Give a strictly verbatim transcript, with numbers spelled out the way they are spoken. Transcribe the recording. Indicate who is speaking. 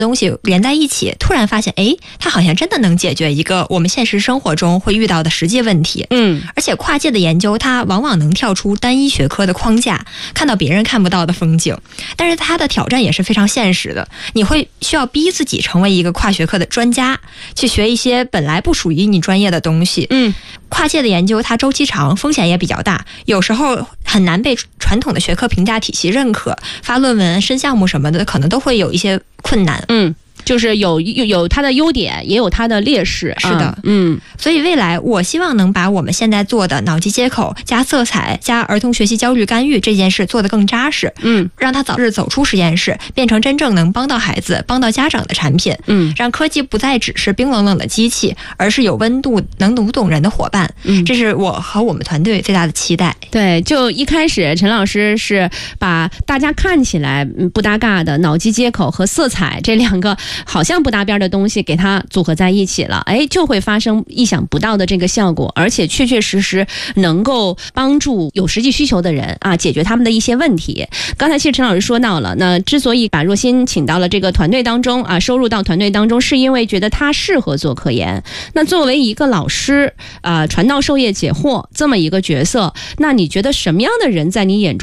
Speaker 1: 东西连在一起，突然发现，哎，它好像真的能解决一个我们现实生活中会遇到的实际问题。
Speaker 2: 嗯，
Speaker 1: 而且跨界的研究，它往往能跳出单一学科的框架，看到别人看不到的风景。但是它的挑战也是非常现实的，你会需要逼自己成为一个跨学科的专家，去学一些本来不属于你专业的东西。
Speaker 2: 嗯，
Speaker 1: 跨界的研究它周期长，风险也比较大，有时候很难被传统的学科评价体系认可，发论文、申项目什么的，可能都会有一些困难。
Speaker 2: 嗯，就是有有有它的优点，也有它的劣势。
Speaker 1: 是的，
Speaker 2: 嗯，
Speaker 1: 所以未来我希望能把我们现在做的脑机接口加色彩加儿童学习焦虑干预这件事做得更扎实，
Speaker 2: 嗯，
Speaker 1: 让它早日走出实验室，变成真正能帮到孩子、帮到家长的产品，
Speaker 2: 嗯，
Speaker 1: 让科技不再只是冰冷冷的机器，而是有温度、能读懂人的伙伴。
Speaker 2: 嗯，
Speaker 1: 这是我和我们团队最大的期待。
Speaker 2: 对，就一开始陈老师是把大家看起来不搭嘎的脑机接口和色彩这两个好像不搭边的东西给它组合在一起了，哎，就会发生意想不到的这个效果，而且确确实实能够帮助有实际需求的人啊解决他们的一些问题。刚才其实陈老师说到了，那之所以把若欣请到了这个团队当中啊，收入到团队当中，是因为觉得他适合做科研。那作为一个老师啊，传道授业解惑这么一个角色，那你觉得什么样的人在你眼中